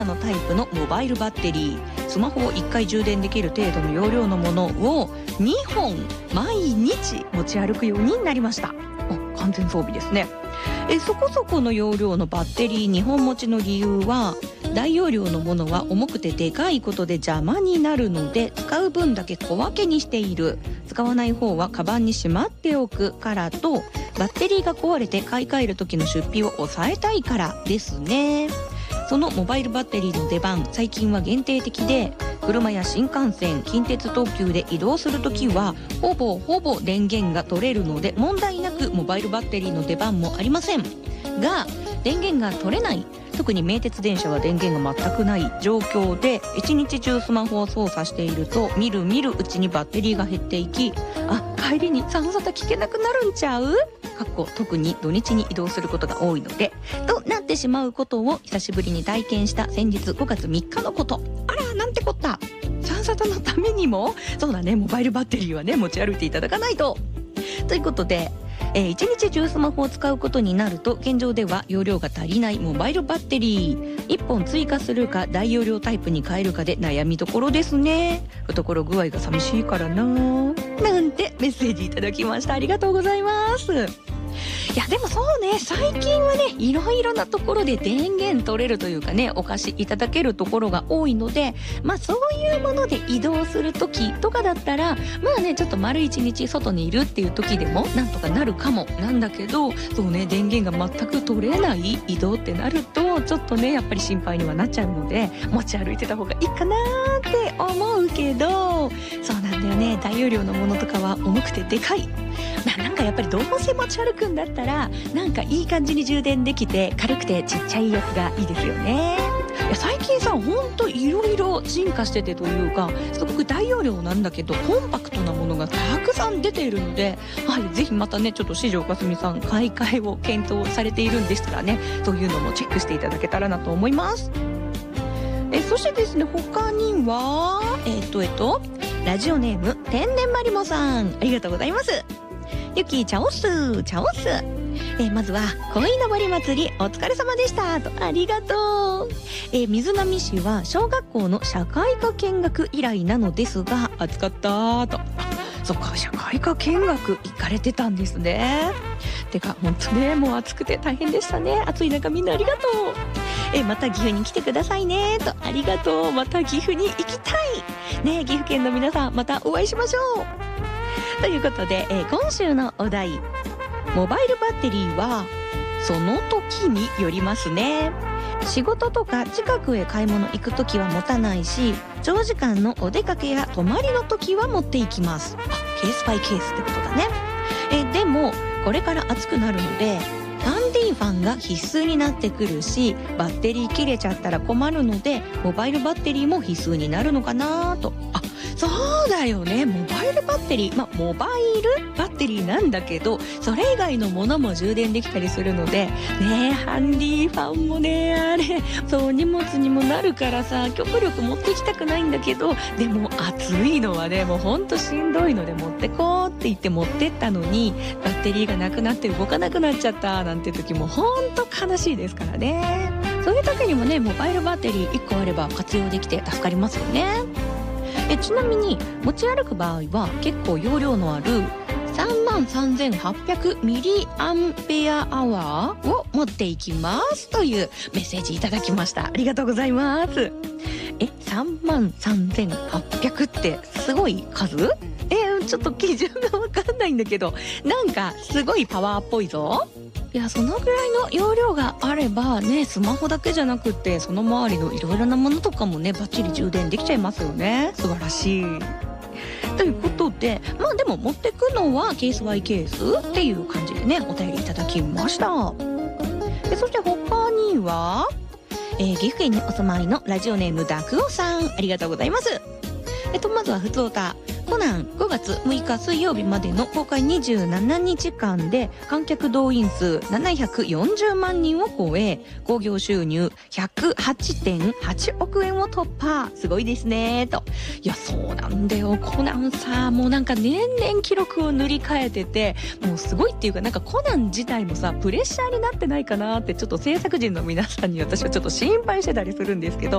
のタイプのモバイルバッテリー、スマホを1回充電できる程度の容量のものを2本毎日持ち歩くようになりました。完全装備ですね。そこそこの容量のバッテリー2本持ちの理由は、大容量のものは重くてでかいことで邪魔になるので、使う分だけ小分けにしている、使わない方はカバンにしまっておくからと、バッテリーが壊れて買い替える時の出費を抑えたいからですね。そのモバイルバッテリーの出番、最近は限定的で、車や新幹線、近鉄特急で移動するときはほぼ電源が取れるので問題なくモバイルバッテリーの出番もありませんが、電源が取れない、特に名鉄電車は電源が全くない状況で一日中スマホを操作していると、みるみるうちにバッテリーが減っていき、帰りにサンサタ聞けなくなるんちゃう？特に土日に移動することが多いのでとなってしまうことを久しぶりに体験した先日5月3日のこと。あら、なんてこった。サンサタのためにもそうだね、モバイルバッテリーはね持ち歩いていただかないと。ということで、一日中スマホを使うことになると、現状では容量が足りないモバイルバッテリー1本追加するか大容量タイプに変えるかで悩みどころですね。懐具合が寂しいからな、なんてメッセージいただきました。ありがとうございます。いやでもそうね、最近はねいろいろなところで電源取れるというかね、お貸しいただけるところが多いので、そういうもので移動する時とかだったらちょっと丸一日外にいるっていう時でもなんとかなるかもなんだけど、そうね、電源が全く取れない移動ってなるとちょっとねやっぱり心配にはなっちゃうので、持ち歩いてた方がいいかなって思うけど、そうなんだよね、大容量のものとかは重くてでかい。なんかやっぱりどうせ持ち歩くんだったらなんかいい感じに充電できて軽くてちっちゃいやつがいいですよね。いや最近さ、ほんといろいろ進化しててというか、すごく大容量なんだけどコンパクトなものがたくさん出ているので、ぜひまたねちょっと四条かすみさん買い替えを検討されているんでしたらね、そういうのもチェックしていただけたらなと思います。そしてですね、他にはラジオネーム天然マリモさん、ありがとうございます。ゆきチャオスチャオス、まずは鯉のぼり祭りお疲れ様でしたと、ありがとう。水波市は小学校の社会科見学以来なのですが暑かったと。そっか、社会科見学行かれてたんですね。てか本当ね、もう暑くて大変でしたね。暑い中みんなありがとう。また岐阜に来てくださいねと、ありがとう。また岐阜に行きたいね。岐阜県の皆さんまたお会いしましょうということで、今週のお題、モバイルバッテリーはその時によりますね。仕事とか近くへ買い物行く時は持たないし、長時間のお出かけや泊まりの時は持っていきます。ケースバイケースってことだね。でもこれから暑くなるのでハンディファンが必須になってくるし、バッテリー切れちゃったら困るのでモバイルバッテリーも必須になるのかなと。そうだよね、モバイルバッテリー、モバイルバッテリーなんだけどそれ以外のものも充電できたりするのでね、ハンディファンもね、あれそう荷物にもなるからさ、極力持ってきたくないんだけど、でも暑いのはねもうほんとしんどいので持ってこうって言って持ってったのにバッテリーがなくなって動かなくなっちゃったなんて時もほんと悲しいですからね。そういう時にもね、モバイルバッテリー1個あれば活用できて助かりますよね。ちなみに持ち歩く場合は結構容量のある33,800ミリアンペアアワーを持っていきますというメッセージいただきました。ありがとうございます。33,800ってすごい数？ちょっと基準がわかんないんだけど、なんかすごいパワーっぽいぞ。いや、そのぐらいの容量があればね、スマホだけじゃなくってその周りのいろいろなものとかもねバッチリ充電できちゃいますよね。素晴らしいということで、でも持ってくのはケースバイケースっていう感じでね、お便りいただきました。そして他には、岐阜県にお住まいのラジオネームダクオさん、ありがとうございます。まずはふつおた。コナン5月6日水曜日までの公開27日間で観客動員数740万人を超え、興行収入 108.8 億円を突破。すごいですねと。いやそうなんだよ、コナンさもうなんか年々記録を塗り替えてて、もうすごいっていうか、なんかコナン自体もさプレッシャーになってないかなってちょっと制作陣の皆さんに私はちょっと心配してたりするんですけど、